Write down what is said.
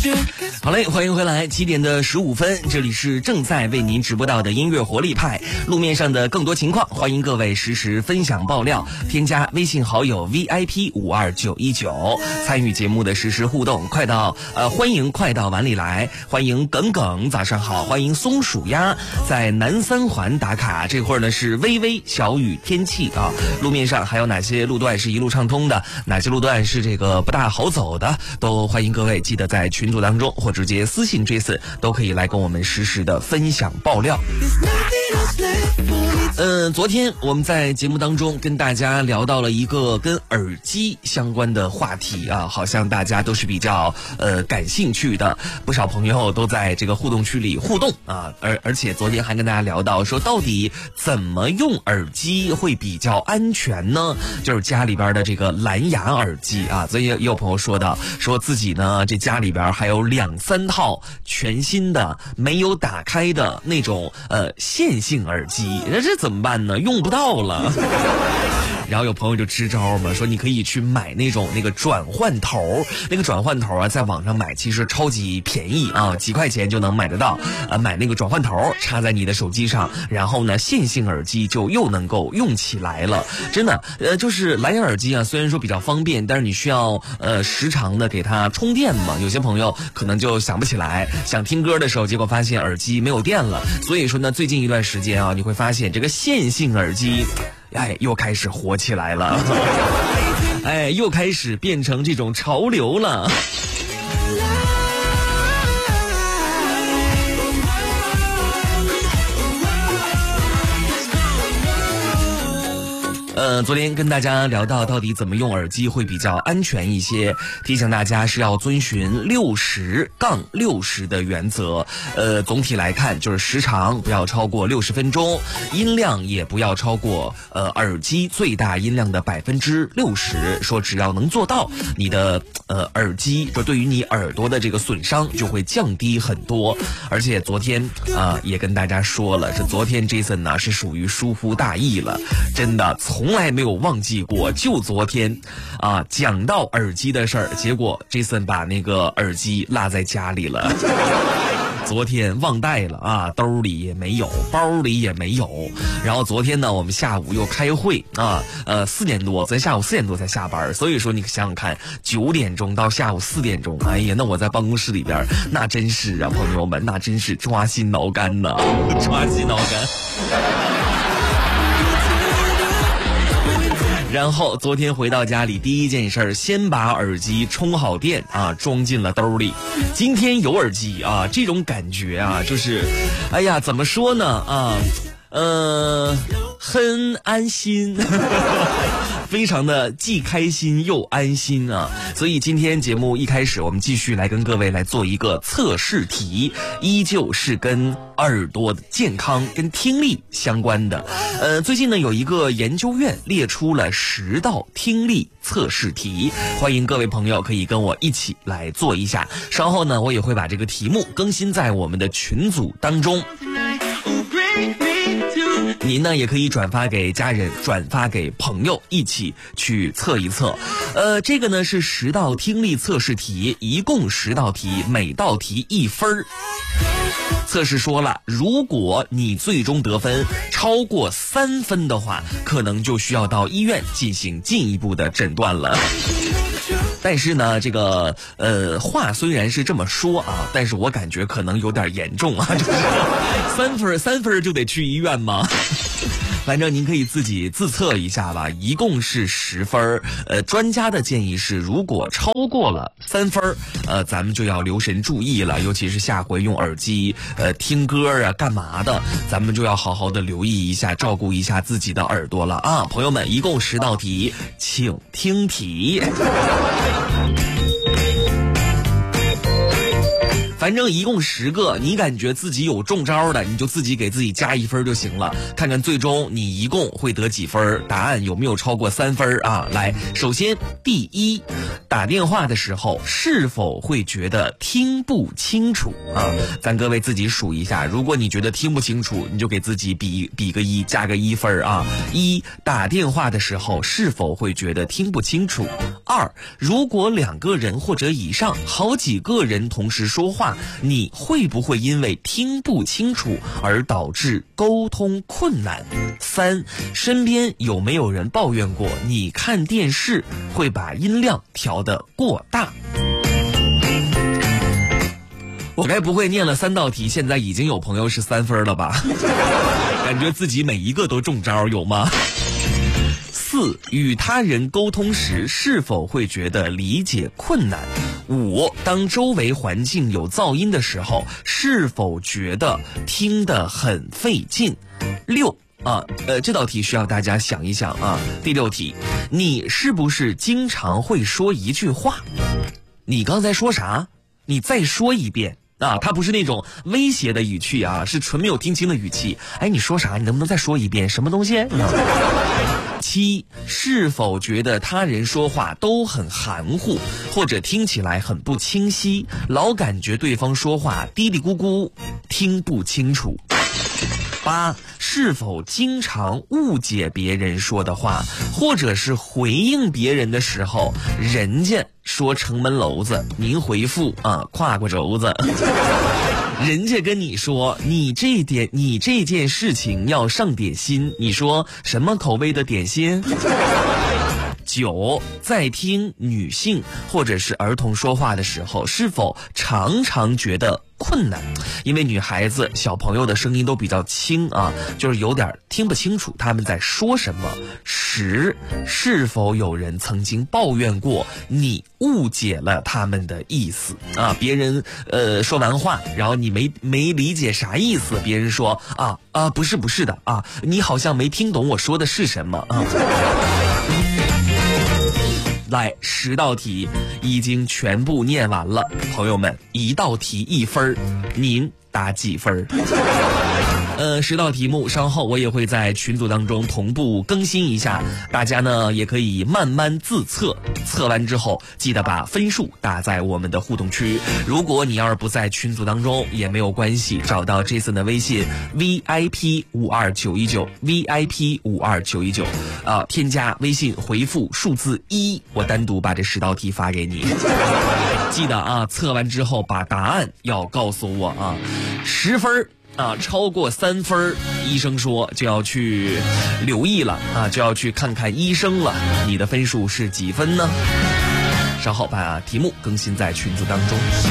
好嘞，欢迎回来，7点的15分，这里是正在为您直播到的音乐活力派。路面上的更多情况，欢迎各位实时分享爆料，添加微信好友 VIP52919，参与节目的实时互动。欢迎快到碗里来，欢迎耿耿早上好，欢迎松鼠鸭在南三环打卡。这会儿呢是微微小雨天气啊，路面上还有哪些路段是一路畅通的，哪些路段是这个不大好走的，都欢迎各位记得在群组当中或直接私信Jason，都可以来跟我们实时的分享爆料。昨天我们在节目当中跟大家聊到了一个跟耳机相关的话题啊，好像大家都是比较感兴趣的，不少朋友都在这个互动区里互动啊，而且昨天还跟大家聊到说，到底怎么用耳机会比较安全呢？就是家里边的这个蓝牙耳机啊，所以也有朋友说自己呢这家里边还有2-3套全新的没有打开的那种线性耳机，这怎么办呢？用不到了。然后有朋友就支招嘛，说你可以去买那个转换头，那个转换头啊，在网上买其实超级便宜啊，几块钱就能买得到。买那个转换头插在你的手机上，然后呢，线性耳机就又能够用起来了。真的，就是蓝牙耳机啊，虽然说比较方便，但是你需要时常的给它充电嘛。有些朋友可能就想不起来，想听歌的时候，结果发现耳机没有电了。所以说呢，最近一段时间啊，你会发现这个线性耳机又开始火起来了，又开始变成这种潮流了。昨天跟大家聊到底怎么用耳机会比较安全一些，提醒大家是要遵循60-60的原则。总体来看就是时长不要超过60分钟，音量也不要超过耳机最大音量的60%。说只要能做到，你的耳机就对于你耳朵的这个损伤就会降低很多。而且昨天也跟大家说了，是昨天 Jason 呢是属于疏忽大意了，真的从来没有忘记过，就昨天讲到耳机的事儿，结果 Jason 把那个耳机落在家里了。昨天忘带了啊，兜里也没有，包里也没有。然后昨天呢，我们下午又开会4点多，咱下午4点多才下班，所以说你想想看，9点钟到下午4点钟，哎呀，那我在办公室里边，那真是啊，朋友们，那真是抓心挠肝呐，抓心挠肝。然后昨天回到家里，第一件事先把耳机充好电装进了兜里。今天有耳机这种感觉就是哎呀，怎么说呢很安心。非常的既开心又安心啊！所以今天节目一开始，我们继续来跟各位来做一个测试题，依旧是跟耳朵的健康跟听力相关的。最近呢有一个研究院列出了10道听力测试题，欢迎各位朋友可以跟我一起来做一下。稍后呢我也会把这个题目更新在我们的群组当中。您呢也可以转发给家人，转发给朋友，一起去测一测。这个呢是10道听力测试题，一共10道题，每道题1分。测试说了，如果你最终得分超过3分的话，可能就需要到医院进行进一步的诊断了。但是呢，这个话虽然是这么说但是我感觉可能有点严重就是3分就得去医院吗？反正您可以自己自测一下吧，一共是10分。专家的建议是，如果超过了3分，咱们就要留神注意了，尤其是下回用耳机听歌干嘛的，咱们就要好好的留意一下，照顾一下自己的耳朵了啊！朋友们，一共10道题，请听题。 反正一共10个，你感觉自己有中招的，你就自己给自己加1分就行了，看看最终你一共会得几分，答案有没有超过3分啊？来，首先第一，打电话的时候是否会觉得听不清楚啊？咱各位自己数一下，如果你觉得听不清楚，你就给自己比个1，加个1分啊。1，打电话的时候是否会觉得听不清楚？2，如果2个人或者以上好几个人同时说话，你会不会因为听不清楚而导致沟通困难？3，身边有没有人抱怨过你看电视会把音量调得过大？我该不会念了3道题，现在已经有朋友是3分了吧？感觉自己每一个都中招，有吗？4，与他人沟通时是否会觉得理解困难？5，当周围环境有噪音的时候，是否觉得听得很费劲？6，这道题需要大家想一想啊。第6题，你是不是经常会说一句话？你刚才说啥？你再说一遍啊！它不是那种威胁的语气啊，是纯没有听清的语气。哎，你说啥？你能不能再说一遍？什么东西？7，是否觉得他人说话都很含糊，或者听起来很不清晰，老感觉对方说话嘀嘀咕咕，听不清楚？8，是否经常误解别人说的话，或者是回应别人的时候，人家说城门楼子，您回复胯骨轴子。人家跟你说你这件事情要上点心，你说什么口味的点心？9，在听女性或者是儿童说话的时候，是否常常觉得困难？因为女孩子小朋友的声音都比较轻啊，就是有点听不清楚他们在说什么。10，是否有人曾经抱怨过你误解了他们的意思啊？别人说完话，然后你没理解啥意思，别人说不是的啊，你好像没听懂我说的是什么啊。来，10道题已经全部念完了，朋友们，1道题1分，您打几分？10道题目稍后我也会在群组当中同步更新一下，大家呢也可以慢慢自测，测完之后记得把分数打在我们的互动区。如果你要是不在群组当中也没有关系，找到 Jason 的微信 VIP52919 VIP52919 添加微信回复数字1，我单独把这10道题发给你。记得啊，测完之后把答案要告诉我啊，10分超过3分，医生说就要去留意了啊，就要去看看医生了。你的分数是几分呢？稍后把题目更新在群组当中。